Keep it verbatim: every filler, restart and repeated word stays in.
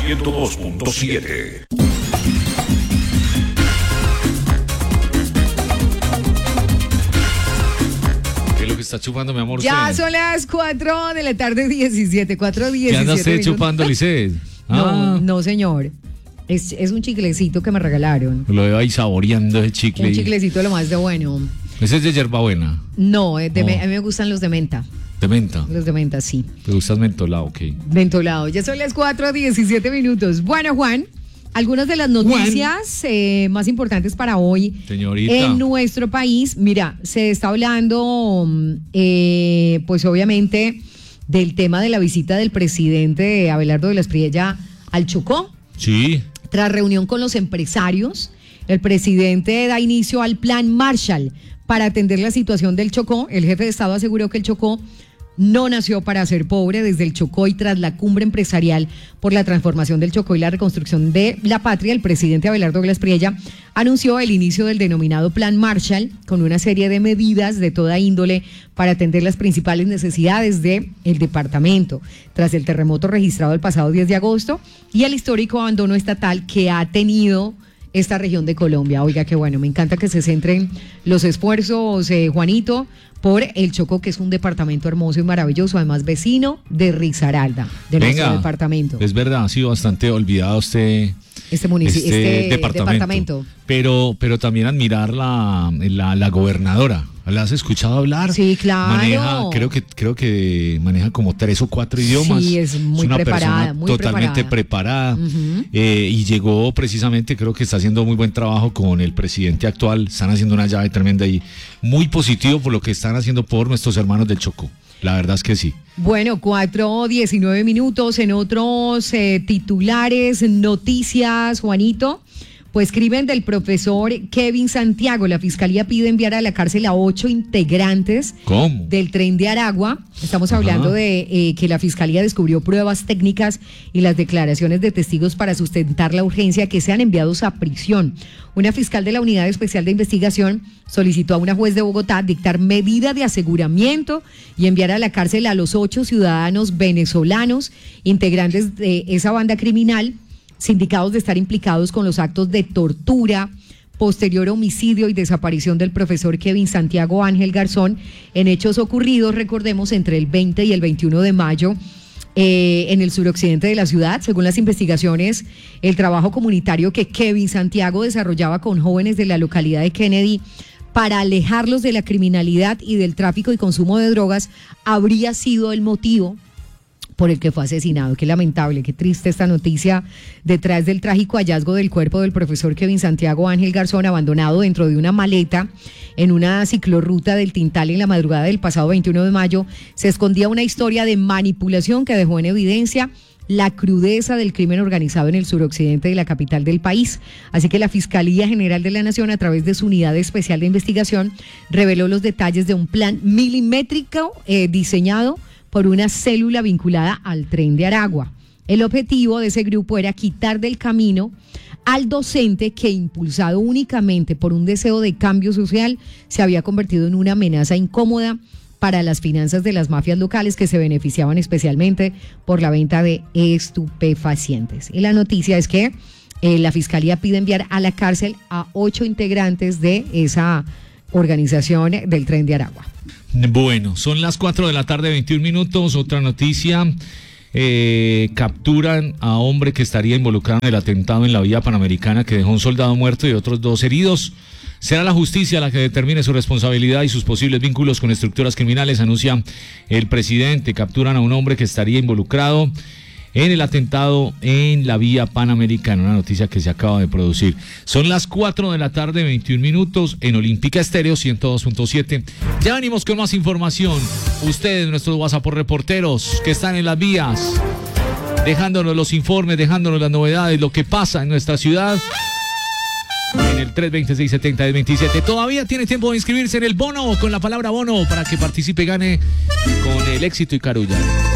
ciento dos punto siete. ¿Qué es lo que está chupando, mi amor? Ya usted? son las cuatro de la tarde, diecisiete, cuatro diecisiete. ¿Qué anda usted minutos. chupando, Lisset? No, Ah, no, señor. Es, es un chiclecito que me regalaron. lo veo ahí saboreando ese chicle. Un chiclecito lo más de bueno. Ese es de hierbabuena, No, es de Oh. me- a mí me gustan los de menta. de menta. Los de menta, sí. ¿Te gustas mentolado? Ok. Mentolado. Ya son las cuatro diecisiete minutos. Bueno, Juan, algunas de las noticias eh, más importantes para hoy Señorita. en nuestro país. Mira, se está hablando, mm, eh, pues obviamente, del tema de la visita del presidente Abelardo de la Espriella al Chocó. Sí. Tras reunión con los empresarios, el presidente da inicio al plan Marshall para atender la situación del Chocó. El jefe de Estado aseguró que el Chocó no nació para ser pobre. Desde el Chocó y tras la cumbre empresarial por la transformación del Chocó y la reconstrucción de la patria, el presidente Abelardo de la Espriella anunció el inicio del denominado Plan Marshall con una serie de medidas de toda índole para atender las principales necesidades del departamento tras el terremoto registrado el pasado diez de agosto y el histórico abandono estatal que ha tenido esta región de Colombia. Oiga, qué bueno, me encanta que se centren los esfuerzos, eh, Juanito, por el Chocó, que es un departamento hermoso y maravilloso, además vecino de Risaralda, de nuestro Venga, departamento. es verdad, ha sido bastante olvidado este, Este municipio, este este, departamento. departamento. Pero, pero también admirar la, la, la gobernadora. ¿La has escuchado hablar? Sí, claro. Maneja, creo que, creo que maneja como tres o cuatro idiomas. Sí, es muy una preparada, persona muy totalmente preparada. preparada. Ujú. eh, y llegó precisamente, creo que está haciendo muy buen trabajo con el presidente actual. Están haciendo una llave tremenda y muy positivo por lo que están haciendo por nuestros hermanos del Chocó. La verdad es que sí. Bueno, cuatro diecinueve minutos en otros eh, titulares, noticias, Juanito. Pues escriben del profesor Kevin Santiago. La fiscalía pide enviar a la cárcel a ocho integrantes ¿Cómo? del Tren de Aragua. Estamos Ajá. hablando de eh, que la fiscalía descubrió pruebas técnicas y las declaraciones de testigos para sustentar la urgencia que sean enviados a prisión. Una fiscal de la Unidad Especial de Investigación solicitó a una juez de Bogotá dictar medida de aseguramiento y enviar a la cárcel a los ocho ciudadanos venezolanos integrantes de esa banda criminal, sindicados de estar implicados con los actos de tortura, posterior homicidio y desaparición del profesor Kevin Santiago Ángel Garzón en hechos ocurridos, recordemos, entre el veinte y el veintiuno de mayo eh, en el suroccidente de la ciudad. Según las investigaciones, el trabajo comunitario que Kevin Santiago desarrollaba con jóvenes de la localidad de Kennedy para alejarlos de la criminalidad y del tráfico y consumo de drogas habría sido el motivo por el que fue asesinado. Qué lamentable, qué triste esta noticia detrás del trágico hallazgo del cuerpo del profesor Kevin Santiago Ángel Garzón abandonado dentro de una maleta en una ciclorruta del Tintal en la madrugada del pasado veintiuno de mayo. Se escondía una historia de manipulación que dejó en evidencia la crudeza del crimen organizado en el suroccidente de la capital del país. Así que la Fiscalía General de la Nación, a través de su Unidad Especial de Investigación, reveló los detalles de un plan milimétrico eh, diseñado por una célula vinculada al Tren de Aragua. El objetivo de ese grupo era quitar del camino al docente que, impulsado únicamente por un deseo de cambio social, se había convertido en una amenaza incómoda para las finanzas de las mafias locales que se beneficiaban especialmente por la venta de estupefacientes. Y la noticia es que eh, la Fiscalía pide enviar a la cárcel a ocho integrantes de esa organización del Tren de Aragua. Bueno, son las cuatro de la tarde, veintiún minutos. Otra noticia, eh, capturan a hombre que estaría involucrado en el atentado en la vía Panamericana que dejó un soldado muerto y otros dos heridos. Será la justicia la que determine su responsabilidad y sus posibles vínculos con estructuras criminales, anuncia el presidente. Capturan a un hombre que estaría involucrado en el atentado en la vía Panamericana, una noticia que se acaba de producir. Son las cuatro de la tarde, veintiún minutos, en Olímpica Estéreo ciento dos punto siete. Ya venimos con más información. Ustedes, nuestros WhatsApp reporteros que están en las vías, dejándonos los informes, dejándonos las novedades, lo que pasa en nuestra ciudad. En el tres dos seis, siete cero veintisiete. Todavía tiene tiempo de inscribirse en el bono con la palabra bono para que participe y gane con el éxito y Carulla.